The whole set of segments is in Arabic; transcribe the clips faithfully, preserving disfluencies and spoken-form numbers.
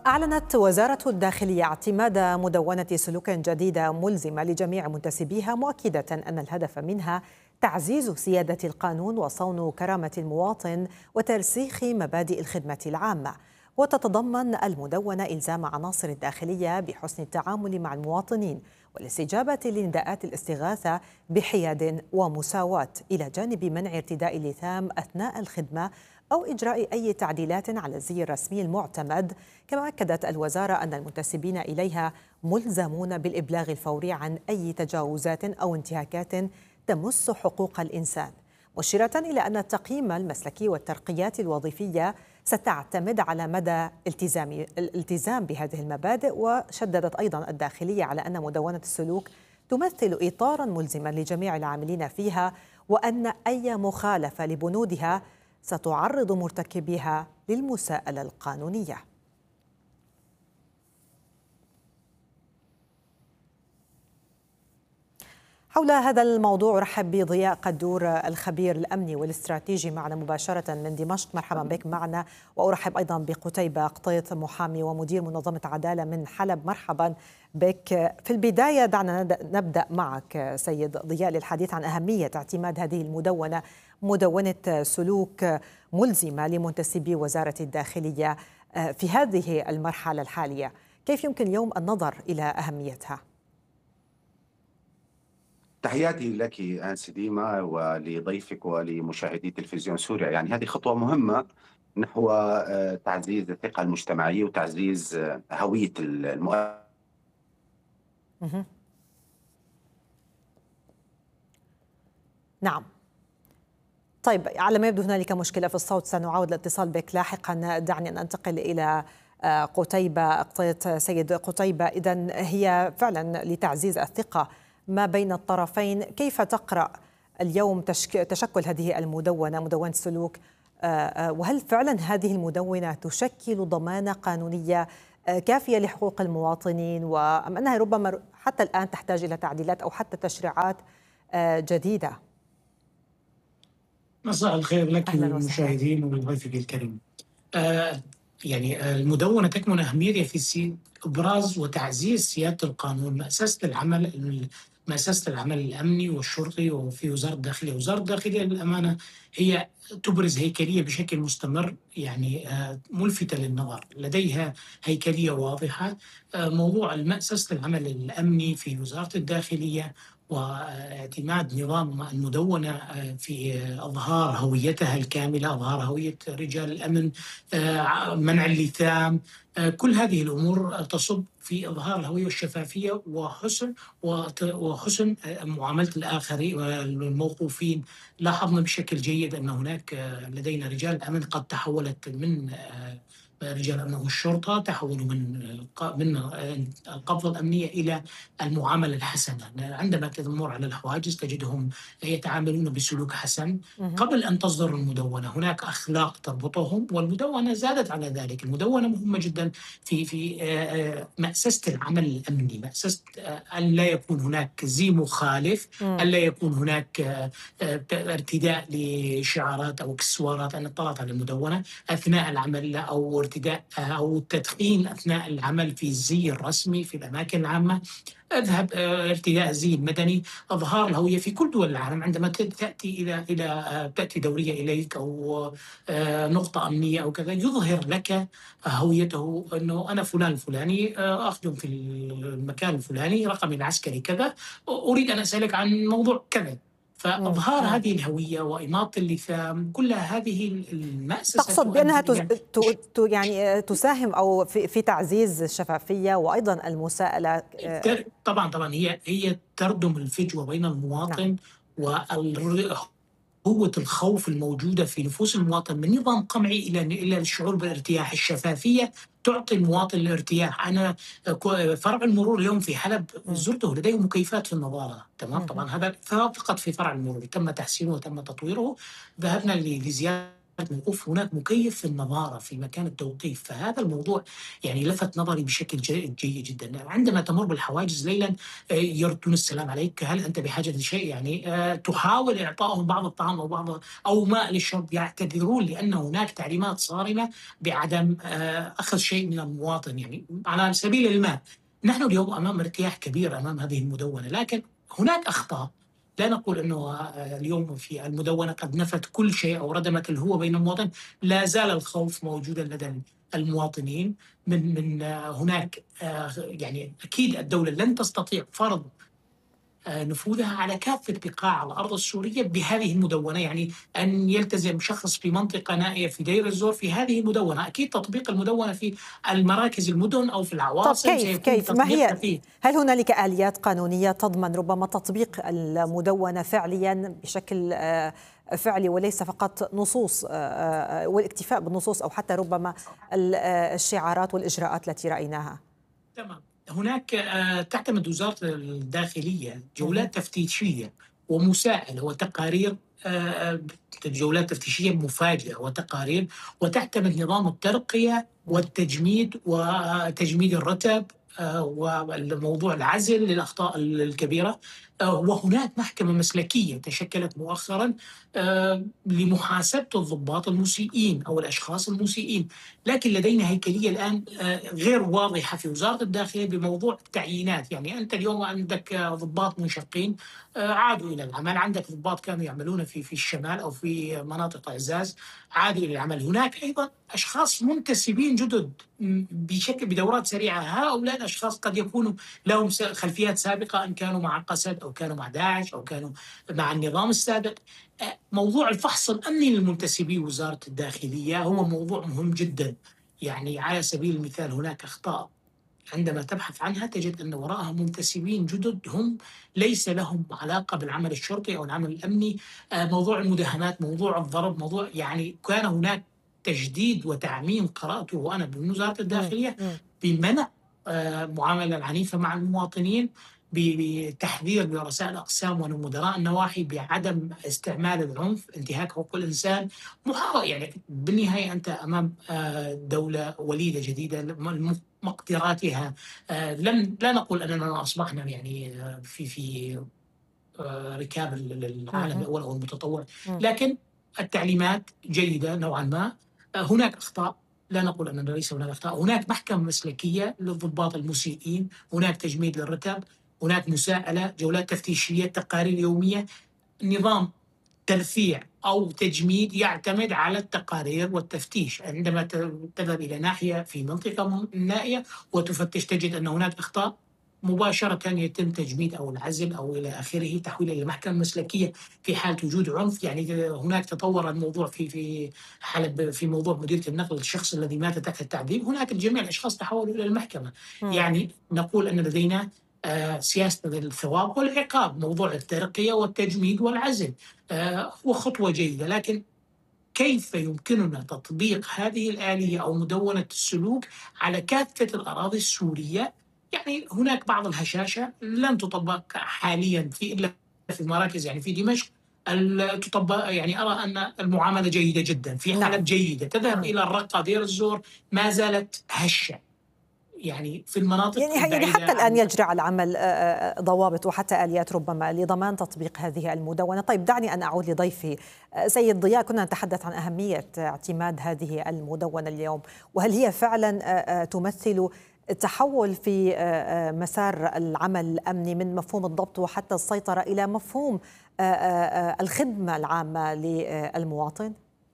أعلنت وزارة الداخلية اعتماد مدونة سلوك جديدة ملزمة لجميع منتسبيها، مؤكدة أن الهدف منها تعزيز سيادة القانون وصون كرامة المواطن وترسيخ مبادئ الخدمة العامة. وتتضمن المدونة إلزام عناصر الداخلية بحسن التعامل مع المواطنين والاستجابة لنداءات الاستغاثة بحياد ومساواة، إلى جانب منع ارتداء اللثام أثناء الخدمة أو إجراء أي تعديلات على الزي الرسمي المعتمد. كما أكدت الوزارة أن المنتسبين إليها ملزمون بالإبلاغ الفوري عن أي تجاوزات أو انتهاكات تمس حقوق الإنسان، مشيرة إلى أن التقييم المسلكي والترقيات الوظيفية ستعتمد على مدى التزام الالتزام بهذه المبادئ. وشددت أيضا الداخلية على أن مدونة السلوك تمثل إطارا ملزما لجميع العاملين فيها، وأن أي مخالفة لبنودها ستعرض مرتكبيها للمساءلة القانونية. حول هذا الموضوع رحب بضياء قدور الخبير الأمني والاستراتيجي معنا مباشرة من دمشق. مرحبا بك معنا. وأرحب أيضا بقتيبة قطيط، محامي ومدير منظمة عدالة من حلب. مرحبا بك. في البداية دعنا نبدأ معك سيد ضياء للحديث عن أهمية اعتماد هذه المدونة، مدونة سلوك ملزمة لمنتسبي وزارة الداخلية في هذه المرحلة الحالية. كيف يمكن اليوم النظر إلى أهميتها؟ تحياتي لك أنسة ديما ولضيفك ولمشاهدي تلفزيون سوريا. يعني هذه خطوة مهمة نحو تعزيز الثقة المجتمعية وتعزيز هوية المؤسسة. نعم. طيب، على ما يبدو هنالك مشكلة في الصوت، سنعاود الاتصال بك لاحقا. دعني أن أنتقل إلى قتيبة قطيط. سيد قتيبة، إذن هي فعلا لتعزيز الثقة ما بين الطرفين. كيف تقرأ اليوم تشكل هذه المدونة، مدونة سلوك، وهل فعلا هذه المدونة تشكل ضمانة قانونية كافية لحقوق المواطنين، وأم أنها ربما حتى الآن تحتاج إلى تعديلات أو حتى تشريعات جديدة؟ مساء الخير لك المشاهدين ولضيفك الكريم. آه يعني المدونة تكمن أهميتها في إبراز وتعزيز سيادة القانون، مأسسة العمل مأسسة العمل الأمني والشرطي وفي وزارة الداخلية. وزارة الداخلية للأمانة هي تبرز هيكلية بشكل مستمر، يعني ملفتة للنظر، لديها هيكلية واضحة. موضوع مأسسة العمل الأمني في وزارة الداخلية واعتماد نظام المدونة في إظهار هويتها الكاملة، إظهار هوية رجال الأمن، منع اللثام، كل هذه الأمور تصب في إظهار الهوية والشفافية وحسن وحسن معاملة الآخرين والموقوفين. لاحظنا بشكل جيد أن هناك لدينا رجال أمن قد تحولت من رجال الأمن والشرطة، تحولوا من من القبضة الأمنية إلى المعاملة الحسنة. عندما تمر على الحواجز تجدهم يتعاملون بسلوك حسن. قبل أن تصدر المدونة هناك أخلاق تربطهم، والمدونة زادت على ذلك. المدونة مهمة جدا في في مأسسة العمل الأمني، مأسسة أن لا يكون هناك زي مخالف، أن لا يكون هناك ارتداء لشعارات أو اكسسوارات. أنا اطلعت على المدونة أثناء العمل، أو ارتداء أو التدخين أثناء العمل في الزي الرسمي في الأماكن العامة، اذهب ارتداء الزي المدني، اظهار الهويه في كل دول العالم. عندما تاتي الى الى تاتي دوريه اليك او نقطه امنيه او كذا، يظهر لك هويته، انه انا فلان الفلاني، اخدم في المكان الفلاني، رقمي العسكري كذا، اريد ان اسالك عن موضوع كذا. فإظهار هذه الهوية وإماطة اللثام، كل هذه المأسسة تقصد بأنها تز... ت... يعني تساهم أو في, في تعزيز الشفافية وأيضا المساءلة؟ طبعا طبعا هي هي تردم الفجوة بين المواطن وال قوة الخوف الموجودة في نفوس المواطن من نظام قمعي إلى إلى الشعور بالارتياح. الشفافية تعطي المواطن الارتياح. أنا فرع المرور اليوم في حلب زرته، لديه مكيفات في النظارة، تمام. طبعا هذا فقط في فرع المرور، تم تحسينه وتم تطويره. ذهبنا لزيارة موقوف هناك مكيف في النظارة في مكان التوقيف، فهذا الموضوع يعني لفت نظري بشكل جي- جيد جدا. عندما تمر بالحواجز ليلا آه، يردون السلام عليك، هل أنت بحاجة لشيء؟ يعني آه، تحاول إعطائهم بعض الطعام أو بعض أو ماء للشرب، يعتذرون لأن هناك تعليمات صارمة بعدم آه، أخذ شيء من المواطن. يعني على سبيل الماء، نحن اليوم أمام ارتياح كبير أمام هذه المدونة، لكن هناك أخطاء. لا نقول أنه آه، اليوم في المدونة قد نفت كل شيء أو ردمت الهوة بين المواطن، لا زال الخوف موجودا لدى المواطنين من من آه، هناك آه، يعني أكيد الدولة لن تستطيع فرض آه، نفوذها على كافة بقاع الأرض السورية بهذه المدونة. يعني أن يلتزم شخص في منطقة نائية في دير الزور في هذه المدونة، أكيد تطبيق المدونة في المراكز المدن أو في طب العواصم كيف سيكون كيف ما تطبيقها هي، فيه. هل هنالك آليات قانونية تضمن ربما تطبيق المدونة فعليا بشكل آه، فعلي وليس فقط نصوص آه، آه، والاكتفاء بالنصوص أو حتى ربما ال- آه، الشعارات والإجراءات التي رأيناها؟ تمام. هناك آه، تعتمد وزارة الداخلية مهم. جولات تفتيشية ومساءلة وتقارير، آه، جولات تفتيشية مفاجئة وتقارير، وتعتمد نظام الترقية مم. والتجميد وتجميد الرتب، آه، وموضوع العزل للأخطاء الكبيرة. آه، وهناك محكمة مسلكية تشكلت مؤخرا آه، لمحاسبة الضباط المسيئين أو الأشخاص المسيئين. لكن لدينا هيكلية الآن آه، غير واضحة في وزارة الداخلية بموضوع التعيينات. يعني أنت اليوم عندك آه، ضباط منشقين آه، عادوا إلى العمل، عندك ضباط كانوا يعملون في في الشمال أو في مناطق إعزاز عادوا إلى العمل، هناك أيضا أشخاص منتسبين جدد م، بشكل بدورات سريعة. هؤلاء الأشخاص قد يكونوا لهم س- خلفيات سابقة، أن كانوا مع قسد أو كانوا مع داعش أو كانوا مع النظام السابق. آه، موضوع الفحص الأمني للمنتسبي وزارة الداخلية هو مم. موضوع مهم جدا. يعني على سبيل المثال هناك أخطاء عندما تبحث عنها تجد أن وراءها منتسبين جدد هم ليس لهم علاقة بالعمل الشرطي أو العمل الأمني. آه، موضوع المداهمات، موضوع الضرب، موضوع يعني كان هناك تجديد وتعميم قرأته وأنا بوزارة مم. الداخلية مم. بمنع آه، المعاملة العنيفة مع المواطنين، بتحذير برسائل أقسام ومدراء النواحي بعدم استعمال العنف، انتهاك حقوق الإنسان، محاولة. يعني بالنهاية أنت أمام آه، دولة وليدة جديدة مقدراتها. آه، لم لا نقول أننا أصبحنا يعني آه، في في آه، ركاب العالم مم. الأول أو المتطور، مم. لكن التعليمات جيدة نوعا ما. آه، هناك أخطاء، لا نقول أن ليس هناك أخطاء، هناك محكمة مسلكية للضباط المسيئين، هناك تجميد للرتب، هناك مساءلة، جولات تفتيشية، تقارير يومية، نظام ترفيع أو تجميد يعتمد على التقارير والتفتيش. عندما تذهب إلى ناحية في منطقة نائية وتفتش تجد أن هناك أخطاء، مباشرة يتم تجميد أو العزل أو إلى آخره، تحويل إلى المحكمة المسلكية في حالة وجود عنف. يعني هناك تطور الموضوع في في حلب في موضوع مديرية النقل، الشخص الذي مات تحت التعذيب، هناك الجميع الأشخاص تحولوا إلى المحكمة. مم. يعني نقول أن لدينا آه، سياسة الثواب والعقاب، موضوع الترقية والتجميد والعزل آه، هو خطوة جيدة، لكن كيف يمكننا تطبيق هذه الآلية أو مدونة السلوك على كافة الأراضي السورية؟ يعني هناك بعض الهشاشة لن تطبق حاليا في إلا في المراكز، يعني في دمشق تطبق. يعني أرى أن المعاملة جيدة جدا، في نعم. حلب جيدة، تذهب مم. إلى الرقة دير الزور ما زالت هشة. يعني في المناطق يعني يعني البعيدة حتى الآن عن يجرى على العمل آه، آه، ضوابط وحتى آليات ربما لضمان تطبيق هذه المدونة. طيب دعني أن أعود لضيفي آه، سيد ضياء، كنا نتحدث عن أهمية اعتماد هذه المدونة اليوم، وهل هي فعلا آه، آه، تمثل تحول في آه، آه، مسار العمل الأمني من مفهوم الضبط وحتى السيطرة إلى مفهوم آه، آه، آه، الخدمة العامة للمواطن؟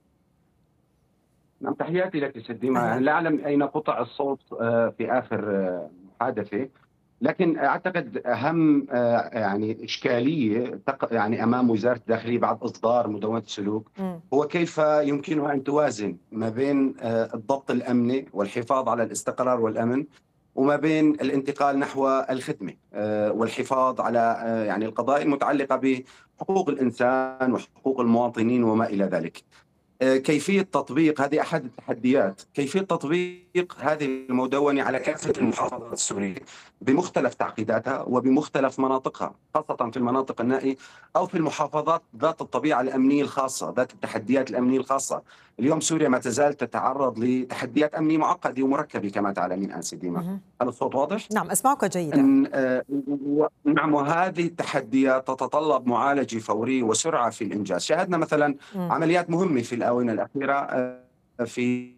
نعم، تحياتي لك ست ديما. يعني أهلا. لا أعلم أين قطع الصوت آه، في آخر آه، محادثة، لكن أعتقد أهم آه، يعني إشكالية تق- يعني أمام وزارة الداخلية بعد إصدار مدونة السلوك مم. هو كيف يمكنها أن توازن ما بين آه، الضبط الأمني والحفاظ على الاستقرار والأمن، وما بين الانتقال نحو الخدمة آه، والحفاظ على آه، يعني القضايا المتعلقة بحقوق الإنسان وحقوق المواطنين وما إلى ذلك. كيفية تطبيق هذه أحد التحديات، كيفية تطبيق هذه المدونة على كافة المحافظات السورية بمختلف تعقيداتها وبمختلف مناطقها، خاصة في المناطق النائية أو في المحافظات ذات الطبيعة الأمنية الخاصة، ذات التحديات الأمنية الخاصة. اليوم سوريا ما تزال تتعرض لتحديات أمنية معقدة ومركبة كما تعلمين أنسي ديما. مهم. هل الصوت واضح؟ نعم أسمعك جيدا. أن آه، و- نعم، وهذه التحديات تتطلب معالجة فورية وسرعة في الإنجاز. شاهدنا مثلا مم. عمليات مهمة في الآونة الأخيرة آه، في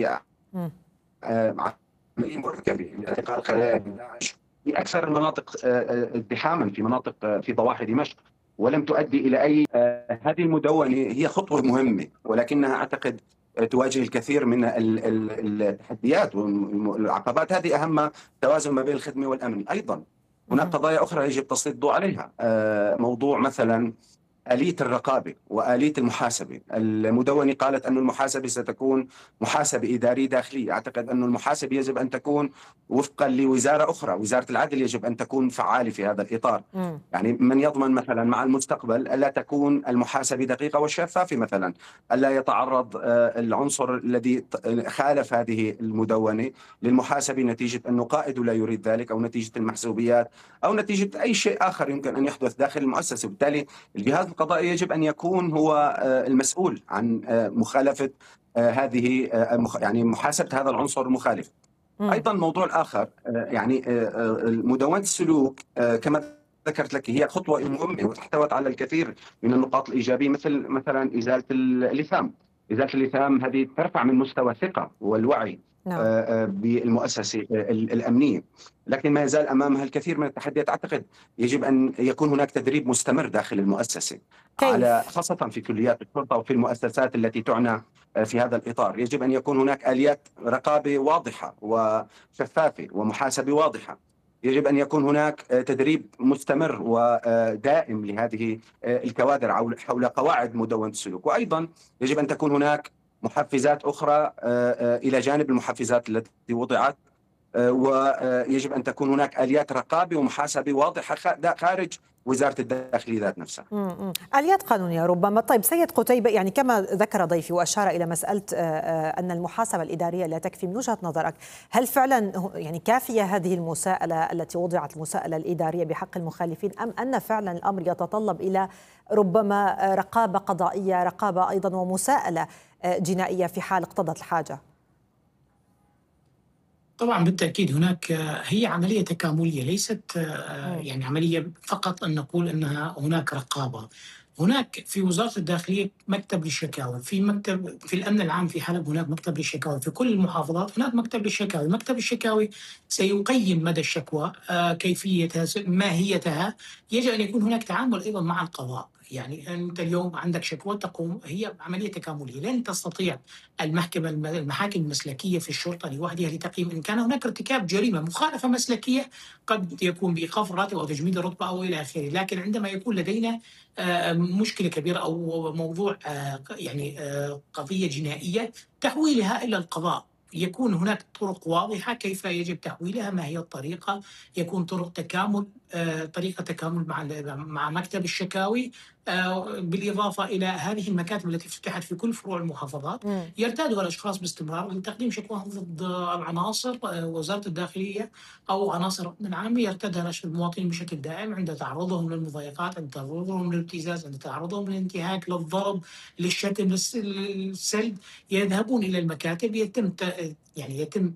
مم. آه، عملية مركبة لاعتقال خلايا من داعش في أكثر المناطق آه، آه، ازدحاما، في مناطق آه، في ضواحي دمشق، ولم تؤدي إلى أي. آه، هذه المدونة هي خطوة مهمة، ولكنها أعتقد آه، تواجه الكثير من ال- ال- التحديات والعقبات. هذه أهم توازن ما بين الخدمة والأمن. أيضا هناك مهم. قضايا أخرى يجب تسليط الضوء عليها. آه، موضوع مثلا آلية الرقابة وآلية المحاسبة. المدونة قالت أن المحاسبة ستكون محاسبة إدارية داخلية. أعتقد أن المحاسبة يجب أن تكون وفقا لوزارة أخرى، وزارة العدل يجب أن تكون فعالة في هذا الإطار. مم. يعني من يضمن مثلا مع المستقبل ألا تكون المحاسبة دقيقة وشفافة، مثلا ألا يتعرض آه، العنصر الذي ت- خالف هذه المدونة للمحاسبة نتيجة أنه قائده لا يريد ذلك، أو نتيجة المحسوبيات، أو نتيجة أي شيء آخر يمكن أن يحدث داخل المؤسسة. بالتالي الجهاز القضائي يجب أن يكون هو آه، المسؤول عن آه، مخالفة آه، هذه آه، مخ- يعني محاسبة هذا العنصر المخالف. مم. أيضا موضوع آخر آه، يعني آه، آه، مدونة السلوك آه، كما ذكرت لك هي خطوة مهمة واحتوت على الكثير من النقاط الإيجابية، مثل مثلا إزالة اللثام. إزالة اللثام هذه ترفع من مستوى الثقة والوعي نعم. آه، آه، بالمؤسسة آه، الأمنية، لكن ما يزال أمامها الكثير من التحديات. أعتقد يجب أن يكون هناك تدريب مستمر داخل المؤسسة، على كيف؟ خاصة في كليات الشرطة وفي المؤسسات التي تعنى في هذا الإطار. يجب أن يكون هناك آليات رقابة واضحة وشفافة ومحاسبة واضحة. يجب أن يكون هناك تدريب مستمر ودائم لهذه الكوادر حول قواعد مدونة السلوك. وأيضا يجب أن تكون هناك محفزات أخرى إلى جانب المحفزات التي وضعت، ويجب أن تكون هناك آليات رقابة ومحاسبة واضحة خارج وزارة الداخلية ذات نفسها. مم. آليات قانونية ربما. طيب سيد قتيبة، يعني كما ذكر ضيفي وأشار إلى مسألة أن المحاسبة الإدارية لا تكفي، من وجهة نظرك هل فعلا يعني كافية هذه المساءلة التي وضعت، المساءلة الإدارية بحق المخالفين، أم أن فعلا الأمر يتطلب إلى ربما رقابة قضائية، رقابة أيضا ومساءلة جنائية في حال اقتضت الحاجة؟ طبعا بالتأكيد هناك هي عملية تكاملية، ليست مم. يعني عملية فقط أن نقول أنها هناك رقابة. هناك في وزارة الداخلية مكتب للشكاوى، في مكتب في الأمن العام في حلب هناك مكتب للشكاوى، في كل المحافظات هناك مكتب للشكاوى. مكتب الشكاوى سيقيم مدى الشكوى، آه، كيفيتها، ماهيتها. يجب أن يكون هناك تعامل أيضا مع القضاء. يعني أنت اليوم عندك شكوى تقوم، هي عملية تكاملية. لن تستطيع المحكمة المحاكم المسلكية في الشرطة لوحدها لتقييم إن كان هناك ارتكاب جريمة مخالفة مسلكية، قد يكون بإيقاف الراتب أو تجميد الرتبة أو إلى آخره. لكن عندما يكون لدينا مشكلة كبيرة أو موضوع يعني قضية جنائية، تحويلها إلى القضاء يكون هناك طرق واضحة كيف يجب تحويلها، ما هي الطريقة، يكون طرق تكامل، طريقة تكامل مع مع مكتب الشكاوي، بالإضافة إلى هذه المكاتب التي فتحت في كل فروع المحافظات. مم. يرتادها الأشخاص باستمرار لتقديم شكواهم ضد العناصر وزارة الداخلية أو عناصر الأمن العام. يرتادها المواطنين بشكل دائم عند تعرضهم للمضايقات، عند تعرضهم للابتزاز، عند تعرضهم للانتهاك، للضرب، للشتم، للسلب، يذهبون إلى المكاتب، يتم يعني يتم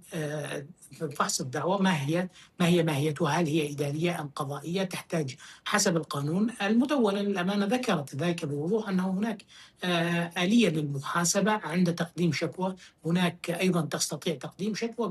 فحص الدعوة، ما هي ما هي ماهيتها، هل هي إدارية أم قضائية، تحتاج حسب القانون. المدونة للأمانة ذكرت ذلك بوضوح أنه هناك آلية للمحاسبة عند تقديم شكوى. هناك أيضا تستطيع تقديم شكوى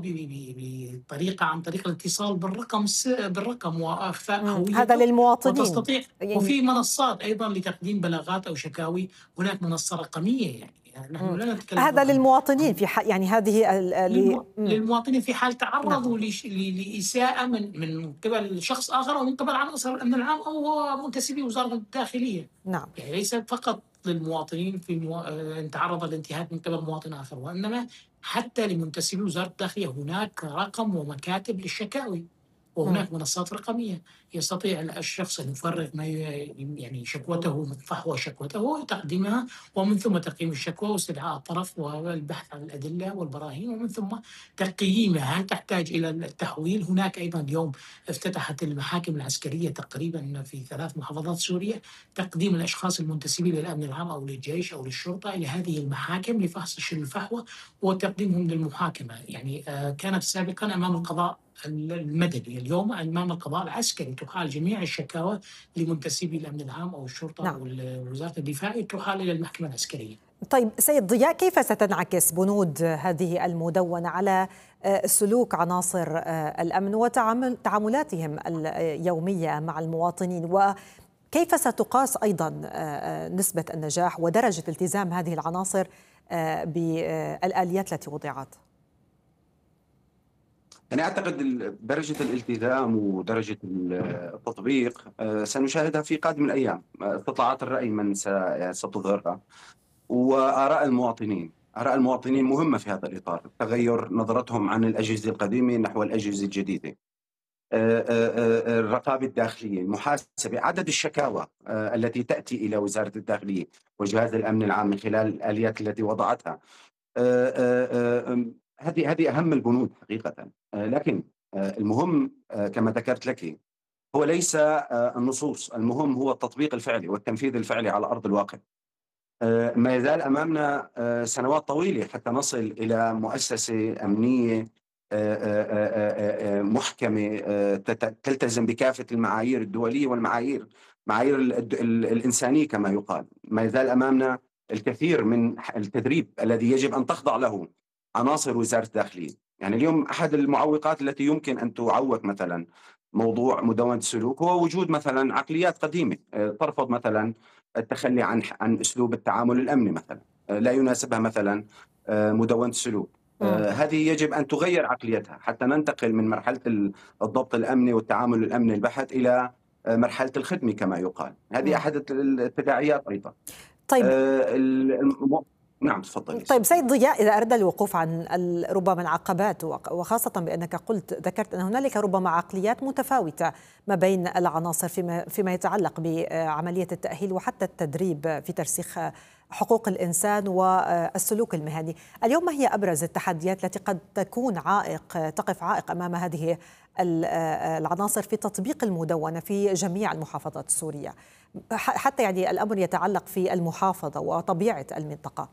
بطريقة عن طريق الاتصال بالرقم بالرقم وإخفاء هويته، هذا للمواطنين. وتستطيع يعني وفي منصات أيضا لتقديم بلاغات أو شكاوي. هناك منصة رقمية، يعني نحن لا نتكلم هذا للمواطنين في حال يعني هذه للمو... للمواطنين في حال تعرضوا نعم. لإساءة من من قبل شخص آخر أو من قبل عناصر الأمن العام أو منتسبي وزارة الداخلية. نعم. يعني ليس فقط للمواطنين في مو... ان تعرض للانتهاك من قبل مواطن آخر، وإنما حتى لمنتسبي وزارة الداخلية هناك رقم ومكاتب للشكاوي. وهناك منصات رقمية يستطيع الشخص أن يفرغ ما يعني شكوته من فحوى شكوته وتقديمها، ومن ثم تقييم الشكوى واستدعاء الطرف والبحث عن الأدلة والبراهين، ومن ثم تقييمها هل تحتاج إلى التحويل. هناك أيضا اليوم افتتحت المحاكم العسكرية تقريبا في ثلاث محافظات سوريا تقديم الأشخاص المنتسبين للأمن العام أو للجيش أو للشرطة إلى هذه المحاكم لفحص الفحوى وتقديمهم للمحاكمة. يعني كانت سابقا أمام القضاء المدني، اليوم أمام القضاء العسكري تحال جميع الشكاوى لمنتسبي الأمن العام أو الشرطة نعم. أو وزارة الدفاع تحال إلى المحكمة العسكرية. طيب سيد ضياء، كيف ستنعكس بنود هذه المدونة على سلوك عناصر الأمن وتعاملاتهم اليومية مع المواطنين، وكيف ستقاس أيضا نسبة النجاح ودرجة التزام هذه العناصر بالآليات التي وضعت؟ أنا أعتقد درجة الالتزام ودرجة التطبيق سنشاهدها في قادم الأيام. استطلاعات الرأي من ستظهرها، وآراء المواطنين. آراء المواطنين مهمة في هذا الإطار، تغير نظرتهم عن الأجهزة القديمة نحو الأجهزة الجديدة، الرقابة الداخلية، المحاسبة، عدد الشكاوى التي تأتي إلى وزارة الداخلية وجهاز الأمن العام من خلال الآليات التي وضعتها. هذه هذه أهم البنود حقيقة. لكن المهم كما ذكرت لك هو ليس النصوص، المهم هو التطبيق الفعلي والتنفيذ الفعلي على أرض الواقع. ما يزال أمامنا سنوات طويلة حتى نصل إلى مؤسسة أمنية محكمة تلتزم بكافة المعايير الدولية والمعايير معايير الإنسانية كما يقال. ما يزال أمامنا الكثير من التدريب الذي يجب أن تخضع له عناصر وزارة الداخلية. يعني اليوم أحد المعوقات التي يمكن أن تعوق مثلا موضوع مدونة السلوك هو وجود مثلا عقليات قديمة ترفض مثلا التخلي عن عن أسلوب التعامل الأمني، مثلا لا يناسبها مثلا مدونة السلوك. آه هذه يجب أن تغير عقليتها حتى ننتقل من مرحلة الضبط الأمني والتعامل الأمني البحت إلى مرحلة الخدمة كما يقال. هذه م. أحد التداعيات أيضا. طيب آه الم... نعم تفضلي. طيب سيد ضياء، إذا أردنا الوقوف عن ربما العقبات، وخاصة بأنك قلت ذكرت أن هنالك ربما عقليات متفاوتة ما بين العناصر فيما, فيما يتعلق بعملية التأهيل وحتى التدريب في ترسيخ حقوق الإنسان والسلوك المهني. اليوم ما هي أبرز التحديات التي قد تكون عائق تقف عائق أمام هذه العناصر في تطبيق المدونة في جميع المحافظات السورية، حتى يعني الأمر يتعلق في المحافظة وطبيعة المنطقة؟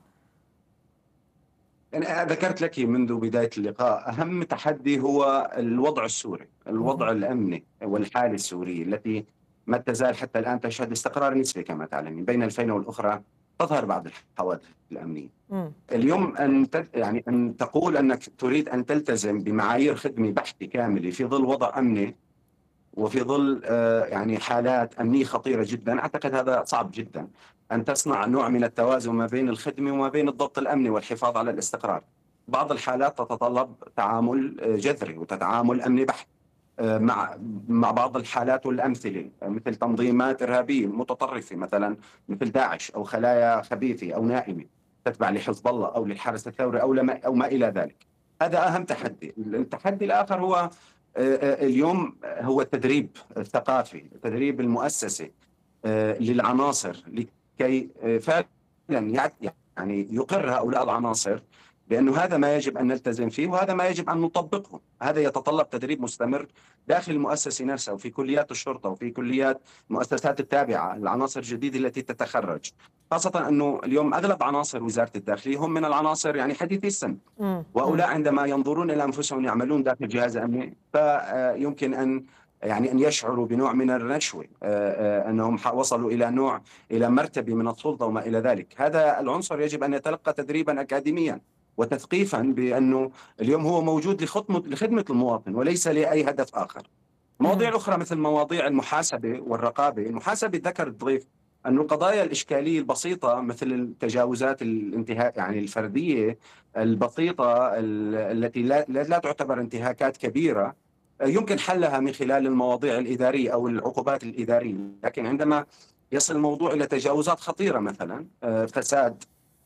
أنا ذكرت لك منذ بداية اللقاء أهم تحدي هو الوضع السوري، الوضع الأمني والحالة السورية التي ما تزال حتى الآن تشهد استقرار نسبي كما تعلمين. بين الفينة والأخرى تظهر بعض الحوادث الأمنية. م. اليوم أن يعني أن تقول أنك تريد أن تلتزم بمعايير خدمة بحثة كاملة في ظل وضع أمني وفي ظل يعني حالات أمنية خطيرة جدا، أعتقد هذا صعب جدا أن تصنع نوع من التوازن ما بين الخدمة وما بين الضبط الأمني والحفاظ على الاستقرار. بعض الحالات تتطلب تعامل جذري وتعامل أمني بحت مع مع بعض الحالات والأمثلة مثل تنظيمات إرهابية متطرفة مثلا مثل داعش أو خلايا خبيثة أو نائمة تتبع لحزب الله أو للحرس الثوري أو لما أو ما إلى ذلك. هذا أهم تحدي. التحدي الآخر هو اليوم هو التدريب الثقافي، التدريب المؤسسي للعناصر لكي فعلا يعني يقر هؤلاء العناصر بأنه هذا ما يجب أن نلتزم فيه وهذا ما يجب أن نطبقه. هذا يتطلب تدريب مستمر داخل المؤسسة نفسها وفي كليات الشرطة وفي كليات المؤسسات التابعة العناصر الجديدة التي تتخرج، خاصة أنه اليوم أغلب عناصر وزارة الداخلية هم من العناصر يعني حديثي السن، وهؤلاء عندما ينظرون إلى أنفسهم يعملون داخل جهاز أمني فيمكن أن يعني أن يشعروا بنوع من النشوة، أنهم وصلوا إلى نوع إلى مرتبة من السلطة وما إلى ذلك. هذا العنصر يجب أن يتلقى تدريبا أكاديميا وتثقيفا بأنه اليوم هو موجود لخدمة المواطن وليس لأي هدف آخر. مواضيع أخرى مثل مواضيع المحاسبة والرقابة. المحاسبة ذكر الضيف أن القضايا الإشكالية البسيطة مثل التجاوزات الانتهاك يعني الفردية البسيطة التي لا, لا تعتبر انتهاكات كبيرة يمكن حلها من خلال المواضيع الإدارية أو العقوبات الإدارية، لكن عندما يصل الموضوع إلى تجاوزات خطيرة مثلا فساد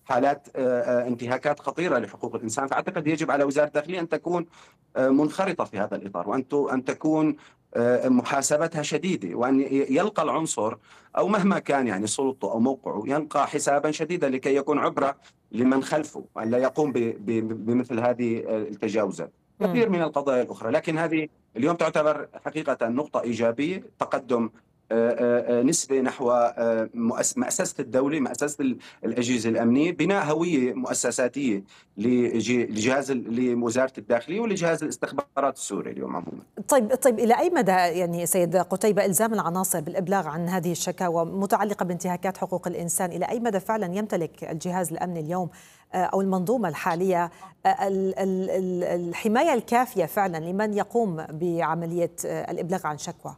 حالات انتهاكات خطيرة لحقوق الإنسان. فأعتقد يجب على وزارة الداخلية أن تكون منخرطة في هذا الإطار، وأن أن تكون محاسبتها شديدة، وأن يلقى العنصر أو مهما كان يعني سلطته أو موقعه يلقى حسابا شديدا لكي يكون عبرة لمن خلفه، وأن لا يقوم بمثل هذه التجاوزات. كثير من القضايا الأخرى، لكن هذه اليوم تعتبر حقيقة نقطة إيجابية، تقدم نسبة نحو مؤسسة الدولة، مؤسسة الأجهزة الأمنية، بناء هوية مؤسساتية لجهاز لوزارة الداخلية ولجهاز الاستخبارات السوري اليوم عموما. طيب طيب إلى أي مدى يعني سيد قتيبة إلزام العناصر بالإبلاغ عن هذه الشكاوى متعلقة بانتهاكات حقوق الإنسان، إلى أي مدى فعلا يمتلك الجهاز الأمني اليوم أو المنظومة الحالية الحماية الكافية فعلا لمن يقوم بعملية الإبلاغ عن شكوى؟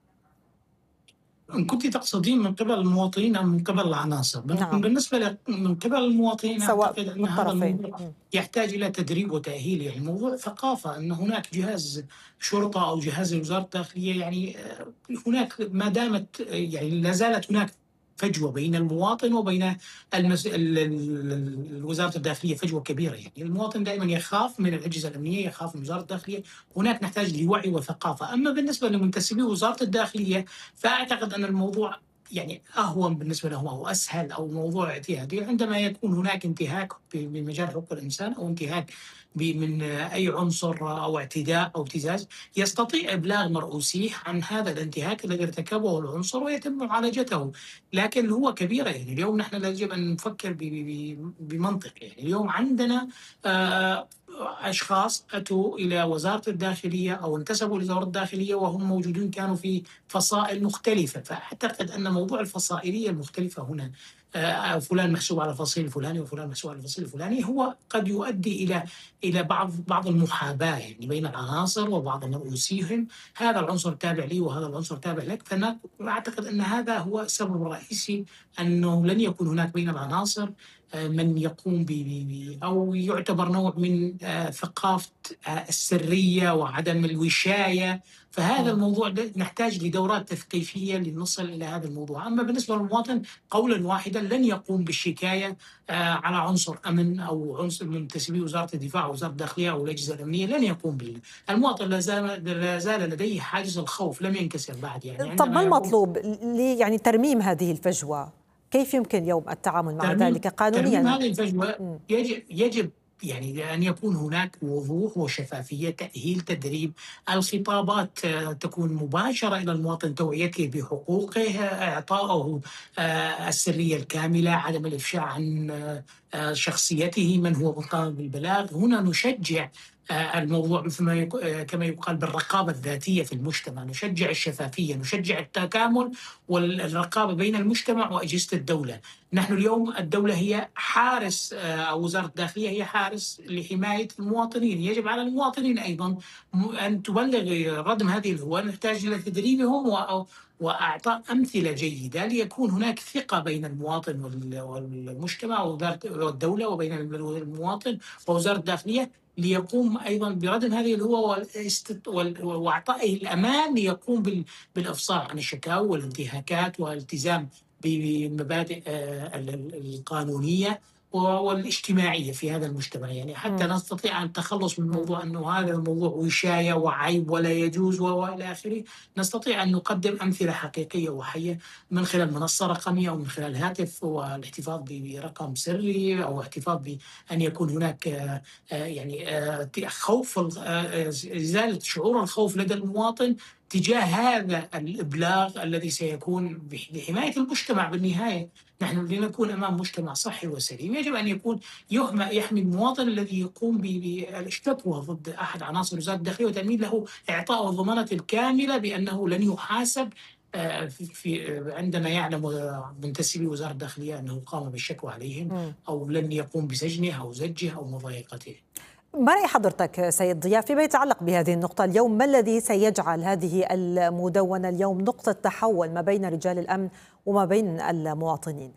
إن كنت تقصدين من قبل المواطنين أم من قبل العناصر؟ نعم. بالنسبة من قبل المواطنين أعتقد أن هذا الموضوع يحتاج إلى تدريب وتأهيل، يعني موضوع ثقافة، أن هناك جهاز شرطة أو جهاز وزارة الداخلية، يعني هناك ما دامت يعني لا زالت هناك فجوة بين المواطن وبين المس... وزارة الداخلية، فجوة كبيرة. يعني المواطن دائما يخاف من الأجهزة الأمنية، يخاف من وزارة الداخلية، هناك نحتاج لوعي وثقافة. أما بالنسبة لمنتسبي وزارة الداخلية فأعتقد أن الموضوع يعني أهون بالنسبة لهم أو أسهل، أو موضوع اعتيادي عندما يكون هناك انتهاك بمجال حقوق الإنسان أو انتهاك من أي عنصر أو اعتداء أو ابتزاز، يستطيع إبلاغ مرؤوسيه عن هذا الانتهاك الذي ارتكبه العنصر ويتم معالجته. لكن هو كبيرة، يعني اليوم نحن يجب أن نفكر بمنطق. يعني اليوم عندنا أشخاص أتوا إلى وزارة الداخلية أو انتسبوا لوزارة الداخلية وهم موجودون كانوا في فصائل مختلفة. فأعتقد أن موضوع الفصائلية المختلفة هنا، فلان محسوب على الفصيل الفلاني وفلان محسوب على الفصيل الفلاني، هو قد يؤدي إلى إلى بعض بعض المحاباة يعني بين العناصر وبعض مرؤوسيهم، هذا العنصر تابع لي وهذا العنصر تابع لك. فأنا أعتقد أن هذا هو السبب الرئيسي، أنه لن يكون هناك بين العناصر من يقوم ب أو يعتبر نوع من ثقافة السرية وعدم الوشاية. فهذا الموضوع نحتاج لدورات تثقيفية لنصل إلى هذا الموضوع. أما بالنسبة للمواطن قولا واحدا لن يقوم بالشكاية على عنصر أمن أو عنصر من منتسبي وزارة الدفاع أو وزارة الداخلية أو الأجهزة الأمنية، لن يقوم به. المواطن لا زال لا زال لديه حاجز الخوف، لم ينكسر بعد. يعني طب ما المطلوب لي يعني ترميم هذه الفجوة؟ كيف يمكن اليوم التعامل مع ذلك قانونيا؟ ترميم هذه الفجوة يجب يجب يعني أن يكون هناك وضوح وشفافية، تأهيل، تدريب، الخطابات تكون مباشرة إلى المواطن، توعيته بحقوقه، إعطائه السرية الكاملة، عدم الإفشاء عن شخصيته، من هو مقام بالبلاغ. هنا نشجع الموضوع مثل ما كما يقال بالرقابة الذاتية في المجتمع، نشجع الشفافية، نشجع التكامل والرقابة بين المجتمع وأجهزة الدولة. نحن اليوم الدولة هي حارس، أو وزارة الداخلية هي حارس لحماية المواطنين، يجب على المواطنين أيضا أن تبلغ ردم هذه الهوى. نحتاج إلى تدريبهم وأعطاء أمثلة جيدة ليكون هناك ثقة بين المواطن والمجتمع والدولة، وبين المواطن ووزارة الداخلية، ليقوم أيضا بردم هذه الهوى وإعطائه الأمان ليقوم بالإفصاح عن الشكاوى والانتهاكات والالتزام بمبادئ القانونية والاجتماعية في هذا المجتمع. يعني حتى م. نستطيع أن نتخلص من موضوع أنه هذا الموضوع وشاية وعيب ولا يجوز وإلى آخره. نستطيع أن نقدم أمثلة حقيقية وحية من خلال منصة رقمية أو من خلال هاتف، والاحتفاظ برقم سري، أو احتفاظ بأن يكون هناك يعني خوف، إزالة شعور الخوف لدى المواطن تجاه هذا الإبلاغ الذي سيكون لحماية المجتمع. بالنهاية نحن لنكون أمام مجتمع صحي وسليم، يجب أن يكون يحمي المواطن الذي يقوم بالاشتكوى ضد أحد عناصر وزارة الداخلية، وتأمين له إعطاء الضمانات الكاملة بأنه لن يحاسب في عندما يعلم منتسبي وزارة الداخلية أنه قام بالشكوى عليهم، أو لن يقوم بسجنه أو زجه أو مضايقته. ما رأي حضرتك سيد ضياء فيما يتعلق بهذه النقطة اليوم؟ ما الذي سيجعل هذه المدونة اليوم نقطة تحول ما بين رجال الأمن وما بين المواطنين؟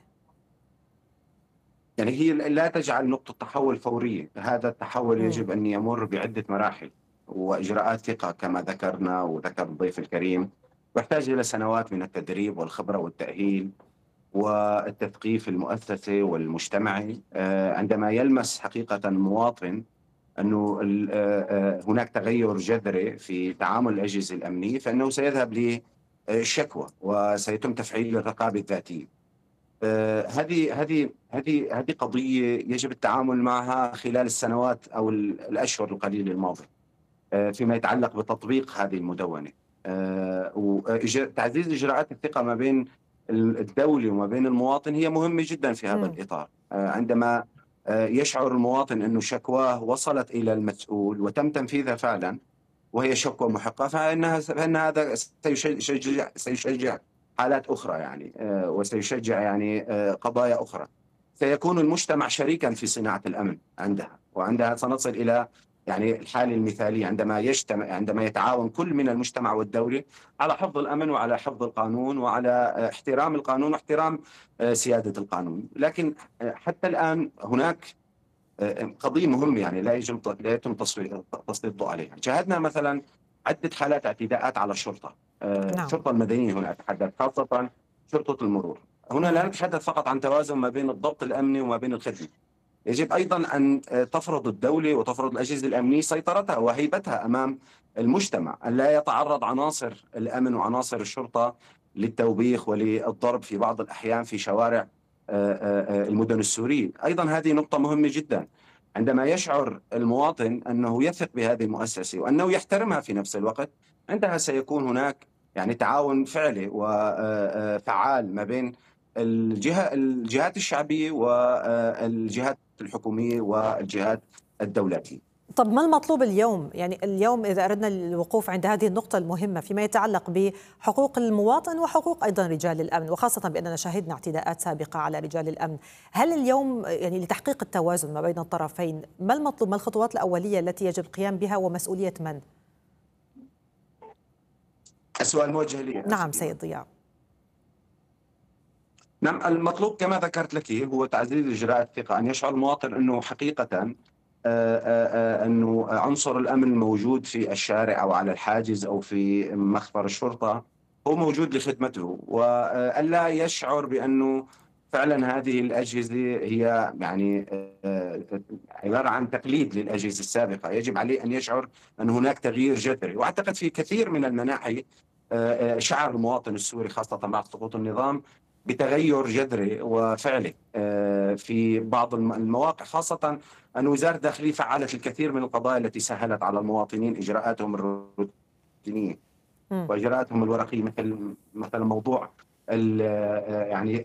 يعني هي لا تجعل نقطة تحول فورية، هذا التحول م. يجب أن يمر بعدة مراحل وإجراءات ثقة كما ذكرنا وذكر الضيف الكريم، ويحتاج إلى سنوات من التدريب والخبرة والتأهيل والتثقيف المؤسسي والمجتمعي. عندما يلمس حقيقة المواطن أنه هناك تغير جذري في تعامل الأجهزة الأمنية، فإنه سيذهب للشكوى وسيتم تفعيل الرقابة الذاتية. هذه هذه هذه هذه قضية يجب التعامل معها خلال السنوات أو الأشهر القليلة الماضية فيما يتعلق بتطبيق هذه المدونة. وتعزيز إجراءات الثقة ما بين الدولة وما بين المواطن هي مهمة جدا في هذا م. الإطار. عندما يشعر المواطن أنه شكواه وصلت إلى المسؤول وتم تنفيذها فعلا وهي شكوى محقة، فإنها فإن هذا سيشجع سيشجع حالات أخرى يعني وسيشجع يعني قضايا أخرى. سيكون المجتمع شريكا في صناعة الأمن عندها، وعندها سنصل إلى يعني الحالة المثالية عندما يجتمع عندما يتعاون كل من المجتمع والدولة على حفظ الأمن وعلى حفظ القانون وعلى احترام القانون واحترام سيادة القانون. لكن حتى الآن هناك قضية مهمة يعني لا يجب لا يتم تسليط الضوء عليها. شاهدنا مثلا عدة حالات اعتداءات على الشرطة. نعم. الشرطة المدنية هنا أتحدث، خاصة شرطة المرور. هنا لا نتحدث فقط عن توازن ما بين الضبط الأمني وما بين الخدمة. يجب أيضا أن تفرض الدولة وتفرض الأجهزة الأمنية سيطرتها وهيبتها أمام المجتمع، أن لا يتعرض عناصر الأمن وعناصر الشرطة للتوبيخ وللضرب في بعض الأحيان في شوارع المدن السورية. أيضا هذه نقطة مهمة جدا. عندما يشعر المواطن أنه يثق بهذه المؤسسة وأنه يحترمها في نفس الوقت، عندها سيكون هناك يعني تعاون فعلي وفعال ما بين الجهة الجهات الشعبية والجهات الحكومية والجهات الدولتية. طب ما المطلوب اليوم؟ يعني اليوم إذا أردنا الوقوف عند هذه النقطة المهمة فيما يتعلق بحقوق المواطن وحقوق أيضا رجال الأمن، وخاصة بأننا شهدنا اعتداءات سابقة على رجال الأمن، هل اليوم يعني لتحقيق التوازن ما بين الطرفين ما المطلوب؟ ما الخطوات الأولية التي يجب القيام بها ومسؤولية من؟ السؤال موجه لي. نعم سيد ضياء. نعم، المطلوب كما ذكرت لك هو تعزيز إجراءات الثقة، أن يشعر المواطن أنه حقيقة أنه عنصر الأمن الموجود في الشارع أو على الحاجز أو في مخبر الشرطة هو موجود لخدمته، وألا يشعر بأنه فعلا هذه الأجهزة هي يعني عبارة عن تقليد للأجهزة السابقة. يجب عليه أن يشعر أن هناك تغيير جذري، وأعتقد في كثير من المناحي شعر المواطن السوري خاصة بعد سقوط النظام بتغير جذري وفعلي في بعض المواقع، خاصة أن وزارة الداخلية فعلت الكثير من القضايا التي سهلت على المواطنين إجراءاتهم الروتينية وإجراءاتهم الورقية، مثل مثلا موضوع ال يعني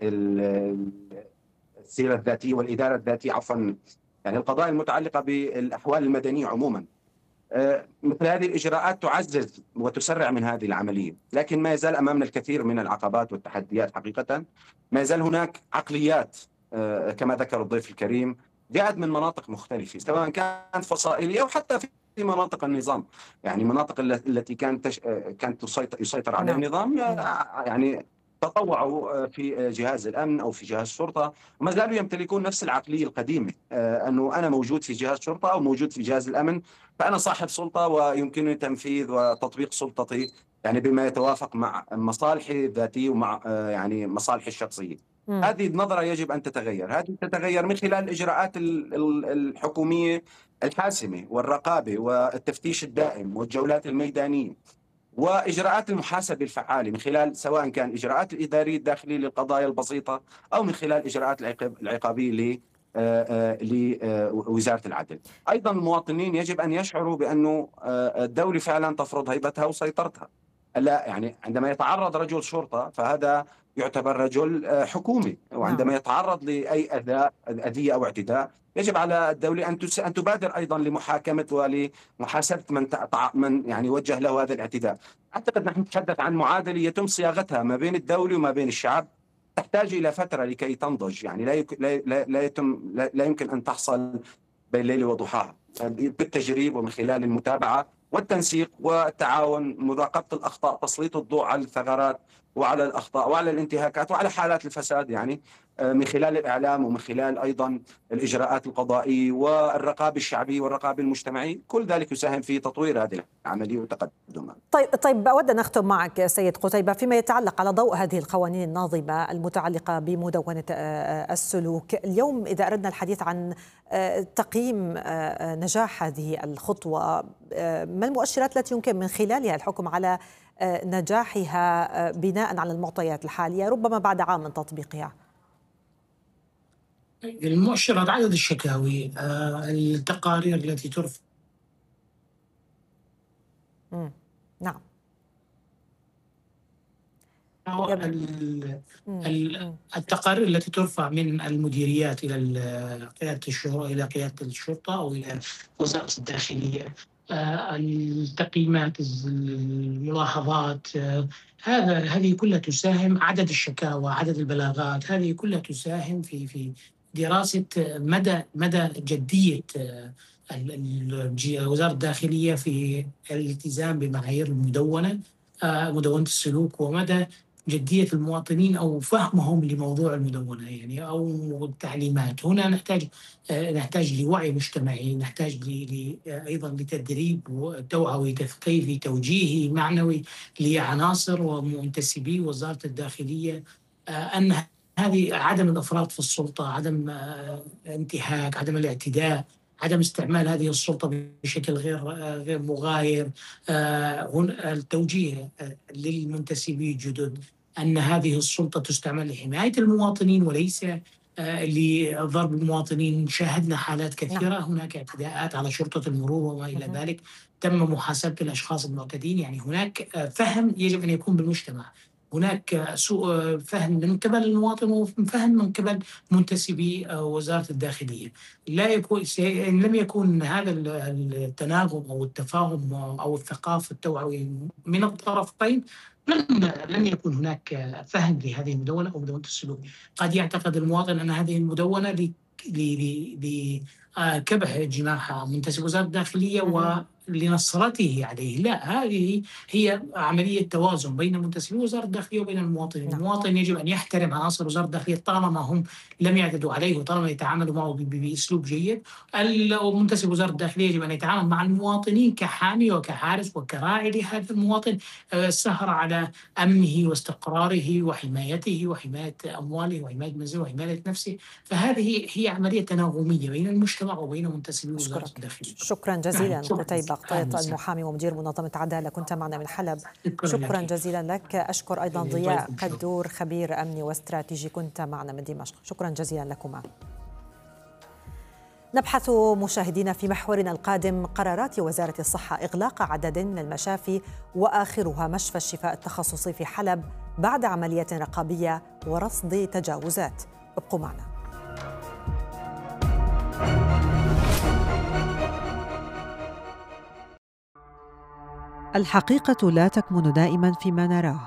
السيرة الذاتية والإدارة الذاتية، عفوا يعني القضايا المتعلقة بالأحوال المدنية عموما. مثل هذه الإجراءات تعزز وتسرع من هذه العملية، لكن ما يزال أمامنا الكثير من العقبات والتحديات. حقيقة ما يزال هناك عقليات كما ذكر الضيف الكريم جاءت من مناطق مختلفة، سواء كانت فصائلية أو حتى في مناطق النظام، يعني مناطق التي كانت كانت تسيطر يسيطر عليها النظام يعني تطوعوا في جهاز الأمن أو في جهاز الشرطة وما زالوا يمتلكون نفس العقلية القديمة، أنه أنا موجود في جهاز الشرطة أو موجود في جهاز الأمن فأنا صاحب سلطة ويمكنني تنفيذ وتطبيق سلطتي يعني بما يتوافق مع مصالحي الذاتية ومع يعني مصالحي الشخصية. م. هذه النظرة يجب أن تتغير، هذه تتغير من خلال الإجراءات الحكومية الحاسمة والرقابة والتفتيش الدائم والجولات الميدانية وإجراءات المحاسبة الفعالة، من خلال سواء كان إجراءات الإدارية الداخلية للقضايا البسيطة أو من خلال إجراءات العقابية لوزارة العدل. أيضا المواطنين يجب أن يشعروا بأنه الدولة فعلا تفرض هيبتها وسيطرتها. لا يعني عندما يتعرض رجل شرطة فهذا يعتبر رجل حكومي، وعندما يتعرض لأي أذى أذية أو اعتداء يجب على الدولة أن أن تبادر أيضا لمحاكمة ولمحاسبة من من يعني وجه له هذا الاعتداء. أعتقد نحن نتحدث عن معادلة يتم صياغتها ما بين الدولة وما بين الشعب، تحتاج إلى فترة لكي تنضج، يعني لا يك... لا لا يتم لا, لا يمكن أن تحصل بين الليل وضحاها، بالتجريب ومن خلال المتابعة والتنسيق والتعاون، مراقبة الأخطاء، تسليط الضوء على الثغرات وعلى الأخطاء وعلى الانتهاكات وعلى حالات الفساد يعني من خلال الإعلام ومن خلال أيضا الإجراءات القضائية والرقابة الشعبية والرقابة المجتمعية، كل ذلك يساهم في تطوير هذه العملية وتقدمها. طيب طيب أود أن أختم معك سيد قتيبة فيما يتعلق على ضوء هذه القوانين الناظمة المتعلقة بمدونة السلوك. اليوم إذا أردنا الحديث عن تقييم نجاح هذه الخطوة، ما المؤشرات التي يمكن من خلالها الحكم على نجاحها بناء على المعطيات الحالية ربما بعد عام من تطبيقها؟ المؤشرات عدد الشكاوي، التقارير التي ترفع. مم. نعم. التقارير التي ترفع من المديريات إلى قيادة الشرطة إلى قيادة الشرطة أو إلى وزارة الداخلية، التقييمات، الملاحظات، هذا هذه كلها تساهم، عدد الشكاوى، عدد البلاغات، هذه كلها تساهم في في دراسة مدى مدى جدية وزارة الداخلية في الالتزام بمعايير المدونة مدونة السلوك، ومدى جدية المواطنين أو فهمهم لموضوع المدونة يعني أو التعليمات. هنا نحتاج نحتاج لوعي مجتمعي، نحتاج ل أيضا لتدريب توعوي تثقيفي توجيهي معنوي لعناصر ومنتسبي وزارة الداخلية، أن هذه عدم الإفراط في السلطة، عدم انتهاك، عدم الاعتداء، عدم استعمال هذه السلطة بشكل غير غير مغاير. هنا التوجيه للمنتسبين الجدد أن هذه السلطة تستعمل لحماية المواطنين وليس لضرب المواطنين. شاهدنا حالات كثيرة، هناك اعتداءات على شرطة المرور وما إلى ذلك، تم محاسبة الأشخاص المعتدين. يعني هناك فهم يجب أن يكون بالمجتمع، هناك سوء فهم من قبل المواطن وفهم من قبل منتسبي وزارة الداخلية. لا يكون إن لم يكن هذا التناغم أو التفاهم أو الثقافة التوعوي من الطرفين، لن لن يكون هناك فهم لهذه المدونة أو مدونة السلوك. قد يعتقد المواطن أن هذه المدونة لكبح جناح منتسب وزارة الداخلية ولنصرته عليه. لا، هذه هي عملية توازن بين منتسبي وزارة الداخلية وبين المواطنين. المواطن يجب أن يحترم عناصر وزارة الداخلية طالما هم لم يعتدوا عليه وطالما يتعاملوا معه بأسلوب جيد. المنتسب وزارة الداخلية يجب أن يتعامل مع المواطنين كحامي وكحارس وكراعي لهذا المواطن، السهر على أمنه واستقراره وحمايته وحماية أمواله وحماية منزله وحماية نفسه. فهذه هي عملية تناغمية بين المجتمع وبين منتسبي وزارة الداخلية. شكرا جزيلا قتيبة قطيط، المحامي ومدير منظمة عدالة، كنت معنا من حلب. شكرا جزيلا لك. أشكر أيضا ضياء قدور خبير أمني واستراتيجي، كنت معنا من دمشق. شكرا جزيلا لكما. نبحث مشاهدينا في محورنا القادم قرارات وزارة الصحة إغلاق عدد من المشافي وآخرها مشفى الشفاء التخصصي في حلب بعد عملية رقابية ورصد تجاوزات. ابقوا معنا. الحقيقة لا تكمن دائما فيما نراه،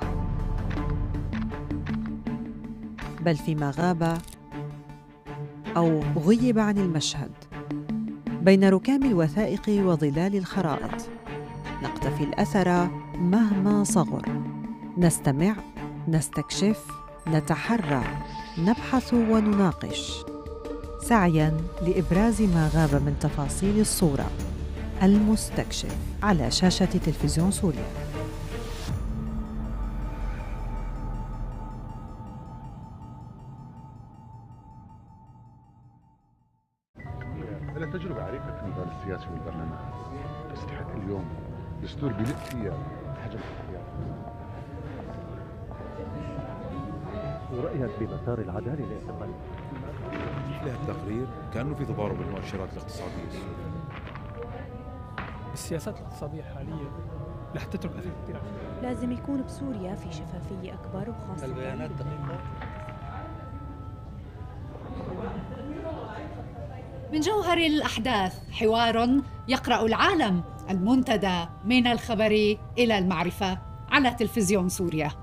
بل فيما غاب أو غيب عن المشهد. بين ركام الوثائق وظلال الخرائط نقتفي الأثر مهما صغر، نستمع، نستكشف، نتحرى، نبحث ونناقش، سعياً لإبراز ما غاب من تفاصيل الصورة. المستكشف على شاشة تلفزيون سوريا. أنا تجربة عريقة في المجال السياسي والبرلمان، تستحق اليوم دستور بلق فيها حجم الاختيار. ورأيك بمسار العدالة لاعتقال لها التقرير كأنه في تضارب بالمؤشرات الاقتصادية السورية. السياسات الاقتصادية حاليا رح تترك أثر كثير. لازم يكون بسوريا في شفافية أكبر وخاصة البيانات دقيقة. من جوهر الأحداث حوار يقرأ العالم، المنتدى من الخبر إلى المعرفة على تلفزيون سوريا.